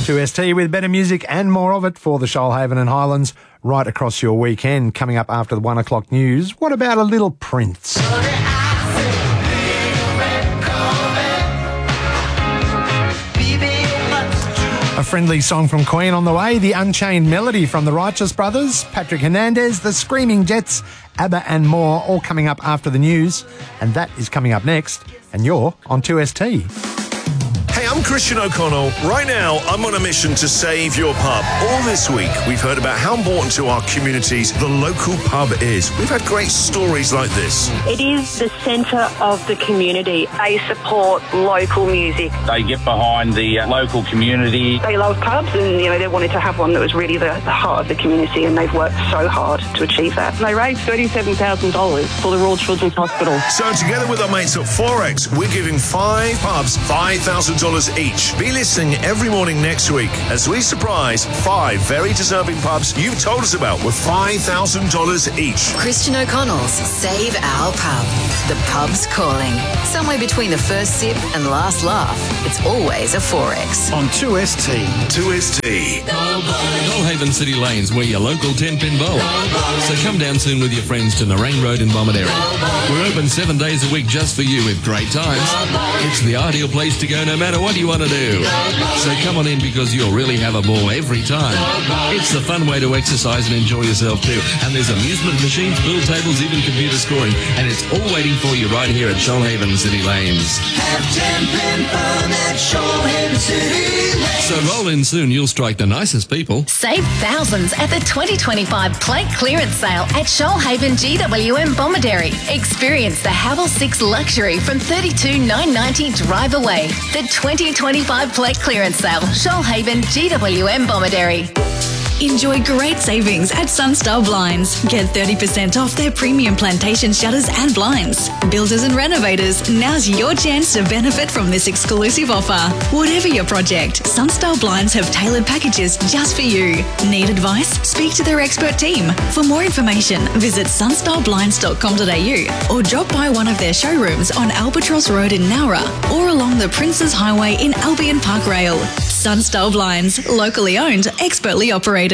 2ST with better music and more of it for the Shoalhaven and Highlands right across your weekend. Coming up after the 1 o'clock news, what about a little Prince? A friendly song from Queen on the way, the Unchained Melody from the Righteous Brothers, Patrick Hernandez, the Screaming Jets, ABBA and more, all coming up after the news. And that is coming up next. And you're on 2ST. Hey, I'm Christian O'Connell. Right now, I'm on a mission to save your pub. All this week, we've heard about how important to our communities the local pub is. We've had great stories like this. It is the centre of the community. They support local music. They get behind the local community. They love pubs and, they wanted to have one that was really the heart of the community, and they've worked so hard to achieve that. They raised $37,000 for the Royal Children's Hospital. So together with our mates at Forex, we're giving 5 pubs $5,000 each. Be listening every morning next week as we surprise 5 very deserving pubs you've told us about with $5,000 each. Christian O'Connell's Save Our Pub. The pub's calling. Somewhere between the first sip and last laugh, it's always a Forex. On 2ST. 2ST. Shoalhaven City Lanes, we're your local 10-pin bowl. So come down soon with your friends to Nerang Road in Bomaderry. We're open 7 days a week just for you with great times. It's the ideal place to go no matter what you want to do. So come on in because you'll really have a ball every time. It's the fun way to exercise and enjoy yourself too. And there's amusement machines, pool tables, even computer scoring. And it's all waiting for you right here at Shoalhaven City Lanes. Have 10-pin fun at Shoalhaven City Lanes. So roll in soon, you'll strike the nicest people. Save thousands at the 2025 plate clearance sale at Shoalhaven GWM Bomaderry. Experience the Havel 6 Luxury from $32,990 drive away. The 2025 plate clearance sale, Shoalhaven GWM Bomaderry. Enjoy great savings at Sunstar Blinds. Get 30% off their premium plantation shutters and blinds. Builders and renovators, now's your chance to benefit from this exclusive offer. Whatever your project, Sunstar Blinds have tailored packages just for you. Need advice? Speak to their expert team. For more information, visit sunstarBlinds.com.au or drop by one of their showrooms on Albatross Road in Nowra or along the Princes Highway in Albion Park Rail. Sunstar Blinds, locally owned, expertly operated.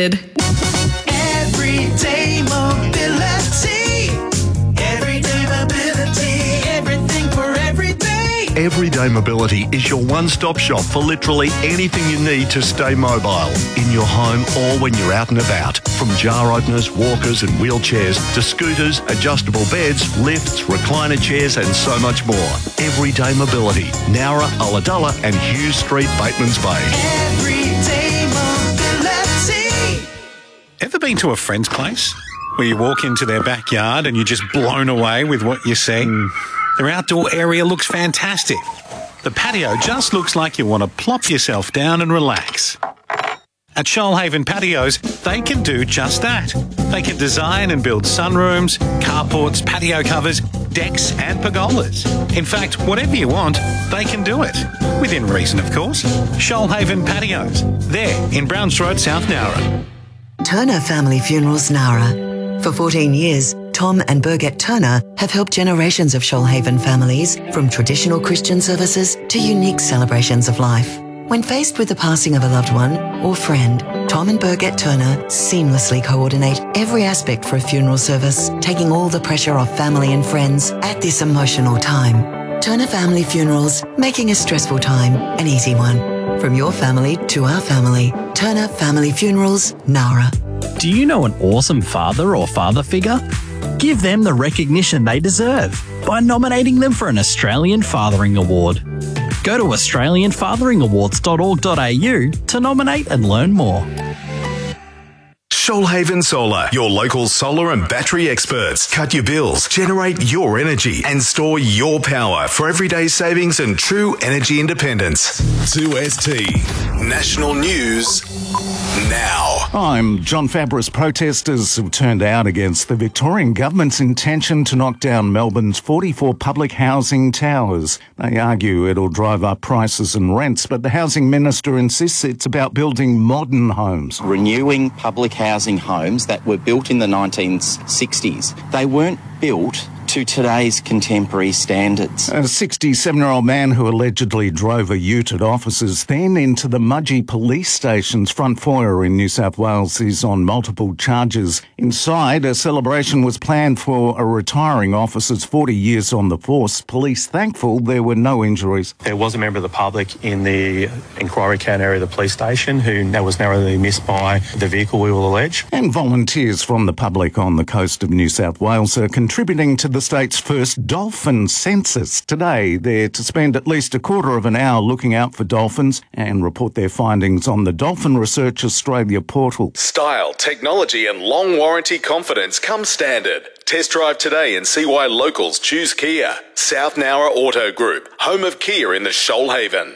Everyday mobility. Everyday mobility. Everything for every day. Everyday Mobility is your one-stop shop for literally anything you need to stay mobile, in your home or when you're out and about. From jar openers, walkers and wheelchairs to scooters, adjustable beds, lifts, recliner chairs and so much more. Everyday Mobility, Nowra, Ulladulla and Hughes Street, Batemans Bay. Everyday mobility. Ever been to a friend's place where you walk into their backyard and you're just blown away with what you see? Their outdoor area looks fantastic. The patio just looks like you want to plop yourself down and relax. At Shoalhaven Patios, they can do just that. They can design and build sunrooms, carports, patio covers, decks and pergolas. In fact, whatever you want, they can do it. Within reason, of course. Shoalhaven Patios. There in Browns Road, South Nowra. Turner Family Funerals Nowra. For 14 years, Tom and Birgit Turner have helped generations of Shoalhaven families, from traditional Christian services to unique celebrations of life. When faced with the passing of a loved one or friend, Tom and Birgit Turner seamlessly coordinate every aspect for a funeral service, taking all the pressure off family and friends at this emotional time. Turner Family Funerals, making a stressful time an easy one. From your family to our family, Turner Family Funerals, Nowra. Do you know an awesome father or father figure? Give them the recognition they deserve by nominating them for an Australian Fathering Award. Go to australianfatheringawards.org.au to nominate and learn more. Shoalhaven Solar, your local solar and battery experts. Cut your bills, generate your energy, and store your power for everyday savings and true energy independence. 2ST National News now. I'm John Fabris. Protesters have turned out against the Victorian government's intention to knock down Melbourne's 44 public housing towers. They argue it'll drive up prices and rents, but the housing minister insists it's about building modern homes. Renewing public housing homes that were built in the 1960s. They weren't built to today's contemporary standards. A 67-year-old man who allegedly drove a ute at officers then into the Mudgee police station's front foyer in New South Wales is on multiple charges. Inside, a celebration was planned for a retiring officer's 40 years on the force. Police thankful there were no injuries. There was a member of the public in the inquiry count area of the police station who was narrowly missed by the vehicle, we will allege. And volunteers from the public on the coast of New South Wales are contributing to the state's first dolphin census today. They're to spend at least a quarter of an hour looking out for dolphins and report their findings on the Dolphin Research Australia portal. Style, technology and long warranty confidence come standard. Test drive today and see why locals choose Kia. South Nowra Auto Group, home of Kia in the Shoalhaven.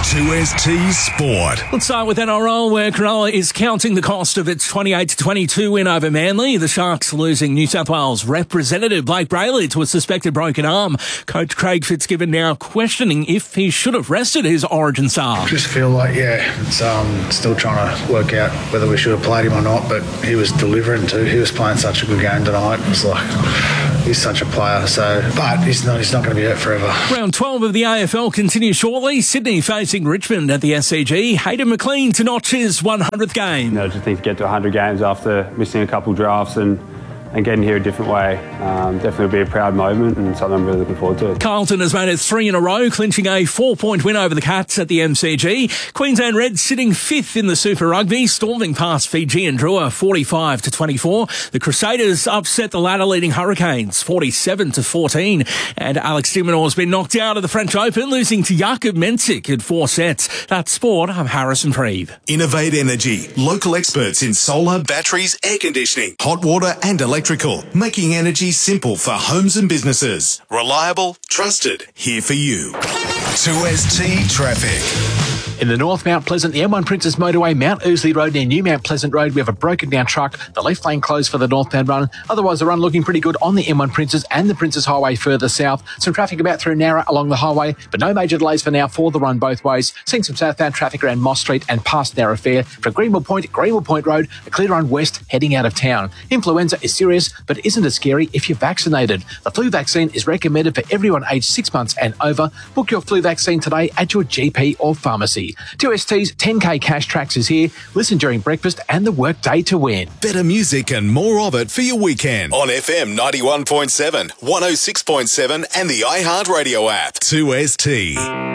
2ST Sport. Let's start with NRL, where Cronulla is counting the cost of its 28-22 win over Manly. The Sharks losing New South Wales representative Blake Brayley to a suspected broken arm. Coach Craig Fitzgibbon now questioning if he should have rested his Origin star. Just feel like, it's still trying to work out whether we should have played him or not, but he was delivering too. He was playing such a good game tonight. It was like, he's such a player, but he's not going to be hurt forever. Round 12 of the AFL continues shortly. Sydney facing Richmond at the SCG. Hayden McLean to notch his 100th game. I just need to get to 100 games after missing a couple drafts and getting here a different way. Definitely be a proud moment and something I'm really looking forward to. Carlton has made it 3 in a row, clinching a 4-point win over the Cats at the MCG. Queensland Reds sitting 5th in the Super Rugby, storming past Fiji and Drua 45-24. The Crusaders upset the ladder-leading Hurricanes 47-14. And Alex de Minaur has been knocked out of the French Open, losing to Jakub Mensik in 4 sets. That's sport. I'm Harrison Preeve. Innovate Energy, local experts in solar, batteries, air conditioning, hot water and electrical, making energy simple for homes and businesses. Reliable, trusted, here for you. 2ST Traffic. In the north, Mount Pleasant, the M1 Princess Motorway, Mount Ousley Road near New Mount Pleasant Road, we have a broken down truck, the left lane closed for the northbound run. Otherwise, the run looking pretty good on the M1 Princess and the Princess Highway further south. Some traffic about through Nowra along the highway, but no major delays for now for the run both ways. Seeing some southbound traffic around Moss Street and past Nowra Fair. For Greenville Point Road, a clear run west heading out of town. Influenza is serious, but isn't as scary if you're vaccinated. The flu vaccine is recommended for everyone aged 6 months and over. Book your flu vaccine today at your GP or pharmacy. 2ST's 10K Cash Tracks is here. Listen during breakfast and the workday to win. Better music and more of it for your weekend on FM 91.7, 106.7 and the iHeartRadio app. 2ST.